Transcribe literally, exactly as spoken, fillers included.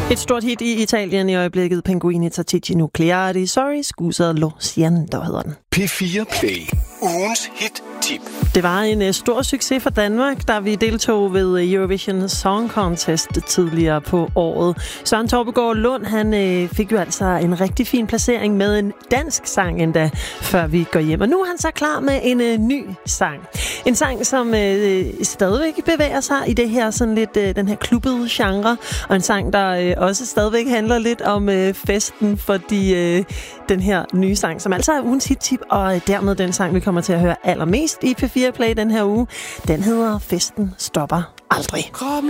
Et stort hit i Italien i øjeblikket. Pinguini Tattici Nucleari. Sorry, scusa lo siento, hedder den. P fire Play. Ugens hit-tip. Det var en uh, stor succes for Danmark, da vi deltog ved Eurovision Song Contest tidligere på året. Søren Torpegaard Lund, han uh, fik jo altså en rigtig fin placering med en dansk sang endda, før vi går hjem. Og nu er han så klar med en uh, ny sang. En sang, som uh, stadigvæk bevæger sig i det her sådan lidt uh, den her klubbede genre, og en sang, der uh, også stadigvæk handler lidt om uh, festen, fordi uh, den her nye sang, som altså er ugens hit-tip, og uh, dermed den sang, vi kommer til at høre allermest i P fire Play den her uge, den hedder Festen stopper aldrig.